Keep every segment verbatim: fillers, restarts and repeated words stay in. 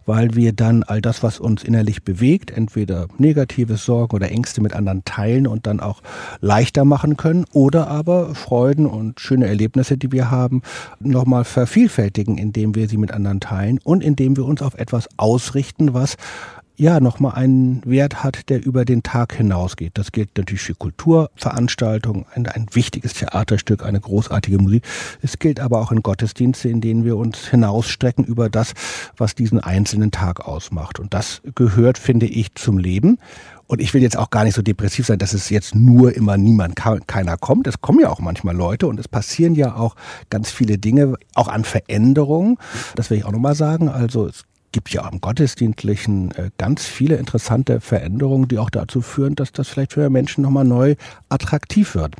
weil wir dann all das, was uns innerlich bewegt, entweder negatives Sorgen oder Ängste mit anderen teilen und dann auch leichter machen können oder aber Freuden und schöne Erlebnisse, die wir haben, nochmal vervielfältigen, indem wir sie mit anderen teilen und indem wir uns auf etwas ausrichten, was ja nochmal einen Wert hat, der über den Tag hinausgeht. Das gilt natürlich für Kulturveranstaltungen, ein, ein wichtiges Theaterstück, eine großartige Musik. Es gilt aber auch in Gottesdienste, in denen wir uns hinausstrecken über das, was diesen einzelnen Tag ausmacht. Und das gehört, finde ich, zum Leben. Und ich will jetzt auch gar nicht so depressiv sein, dass es jetzt nur immer niemand, keiner kommt. Es kommen ja auch manchmal Leute und es passieren ja auch ganz viele Dinge, auch an Veränderungen. Das will ich auch nochmal sagen. Also es gibt ja auch im Gottesdienstlichen äh, ganz viele interessante Veränderungen, die auch dazu führen, dass das vielleicht für Menschen nochmal neu attraktiv wird.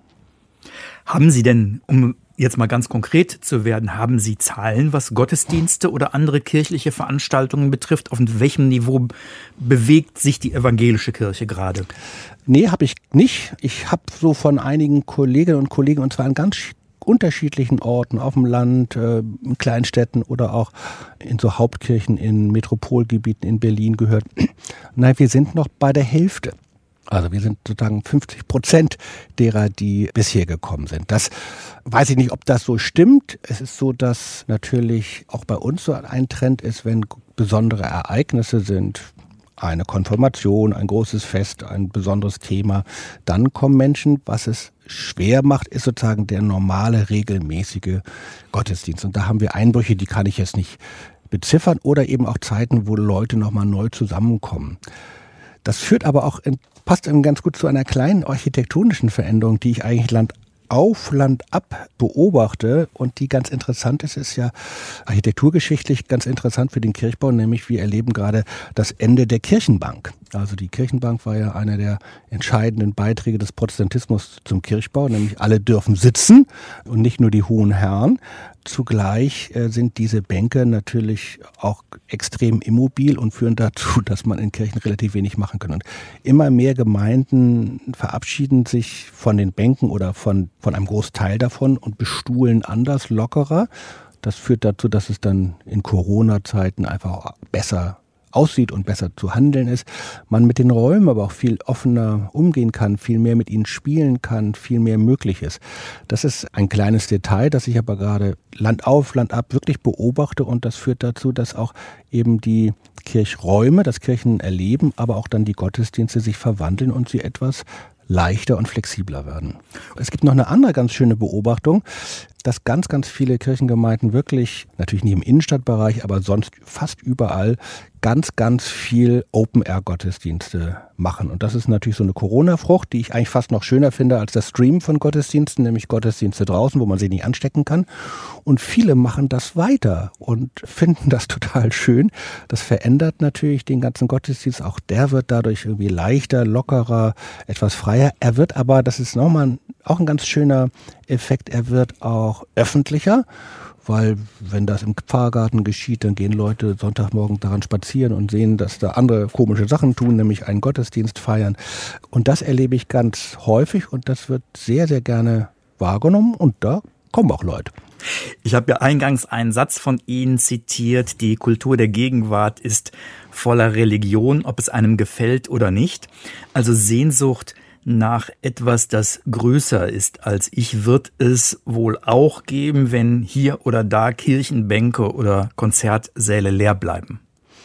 Haben Sie denn, um jetzt mal ganz konkret zu werden, haben Sie Zahlen, was Gottesdienste oder andere kirchliche Veranstaltungen betrifft? Auf welchem Niveau bewegt sich die evangelische Kirche gerade? Nee, habe ich nicht. Ich habe so von einigen Kolleginnen und Kollegen, und zwar an ganz unterschiedlichen Orten, auf dem Land, äh, in Kleinstädten oder auch in so Hauptkirchen in Metropolgebieten in Berlin gehört. Nein, wir sind noch bei der Hälfte. Also wir sind sozusagen fünfzig Prozent derer, die bisher gekommen sind. Das weiß ich nicht, ob das so stimmt. Es ist so, dass natürlich auch bei uns so ein Trend ist, wenn besondere Ereignisse sind, eine Konfirmation, ein großes Fest, ein besonderes Thema, dann kommen Menschen. Was es schwer macht, ist sozusagen der normale, regelmäßige Gottesdienst. Und da haben wir Einbrüche, die kann ich jetzt nicht beziffern, oder eben auch Zeiten, wo Leute nochmal neu zusammenkommen. Das führt aber auch, in, passt eben ganz gut zu einer kleinen architektonischen Veränderung, die ich eigentlich Land auf, Land ab beobachte und die ganz interessant ist, ist ja architekturgeschichtlich ganz interessant für den Kirchbau, nämlich wir erleben gerade das Ende der Kirchenbank. Also die Kirchenbank war ja einer der entscheidenden Beiträge des Protestantismus zum Kirchbau, nämlich alle dürfen sitzen und nicht nur die hohen Herren. Zugleich äh, sind diese Bänke natürlich auch extrem immobil und führen dazu, dass man in Kirchen relativ wenig machen kann. Und immer mehr Gemeinden verabschieden sich von den Bänken oder von, von einem Großteil davon und bestuhlen anders, lockerer. Das führt dazu, dass es dann in Corona-Zeiten einfach besser aussieht und besser zu handeln ist. Man mit den Räumen aber auch viel offener umgehen kann, viel mehr mit ihnen spielen kann, viel mehr möglich ist. Das ist ein kleines Detail, das ich aber gerade Land auf, Land ab wirklich beobachte, und das führt dazu, dass auch eben die Kirchräume, das Kirchenerleben, aber auch dann die Gottesdienste sich verwandeln und sie etwas leichter und flexibler werden. Es gibt noch eine andere ganz schöne Beobachtung, dass ganz, ganz viele Kirchengemeinden wirklich, natürlich nicht im Innenstadtbereich, aber sonst fast überall ganz, ganz viel Open-Air-Gottesdienste machen. Und das ist natürlich so eine Corona-Frucht, die ich eigentlich fast noch schöner finde als das Streamen von Gottesdiensten, nämlich Gottesdienste draußen, wo man sich nicht anstecken kann. Und viele machen das weiter und finden das total schön. Das verändert natürlich den ganzen Gottesdienst. Auch der wird dadurch irgendwie leichter, lockerer, etwas freier. Er wird aber, das ist nochmal ein, auch ein ganz schöner Effekt, er wird auch öffentlicher, weil wenn das im Pfarrgarten geschieht, dann gehen Leute Sonntagmorgen daran spazieren und sehen, dass da andere komische Sachen tun, nämlich einen Gottesdienst feiern. Und das erlebe ich ganz häufig und das wird sehr, sehr gerne wahrgenommen und da kommen auch Leute. Ich habe ja eingangs einen Satz von Ihnen zitiert: Die Kultur der Gegenwart ist voller Religion, ob es einem gefällt oder nicht. Also Sehnsucht nach etwas, das größer ist als ich, wird es wohl auch geben, wenn hier oder da Kirchenbänke oder Konzertsäle leer bleiben.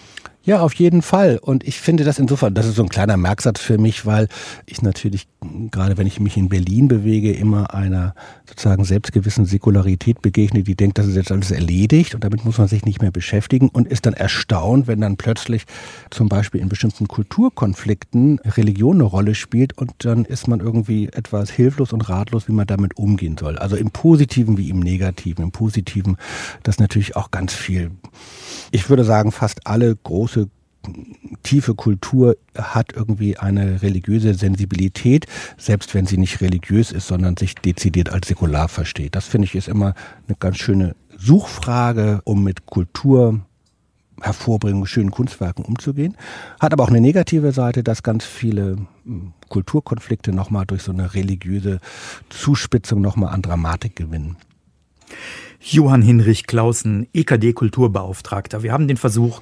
Ja, auf jeden Fall. Und ich finde das insofern, das ist so ein kleiner Merksatz für mich, weil ich natürlich, gerade wenn ich mich in Berlin bewege, immer einer sozusagen selbstgewissen Säkularität begegne, die denkt, das ist jetzt alles erledigt und damit muss man sich nicht mehr beschäftigen und ist dann erstaunt, wenn dann plötzlich zum Beispiel in bestimmten Kulturkonflikten Religion eine Rolle spielt und dann ist man irgendwie etwas hilflos und ratlos, wie man damit umgehen soll. Also im Positiven wie im Negativen. Im Positiven, das natürlich auch ganz viel, ich würde sagen, fast alle große tiefe Kultur hat irgendwie eine religiöse Sensibilität, selbst wenn sie nicht religiös ist, sondern sich dezidiert als säkular versteht. Das finde ich ist immer eine ganz schöne Suchfrage, um mit Kultur Hervorbringen, schönen Kunstwerken umzugehen. Hat aber auch eine negative Seite, dass ganz viele Kulturkonflikte nochmal durch so eine religiöse Zuspitzung nochmal an Dramatik gewinnen. Johann Hinrich Claussen, E K D-Kulturbeauftragter. Wir haben den Versuch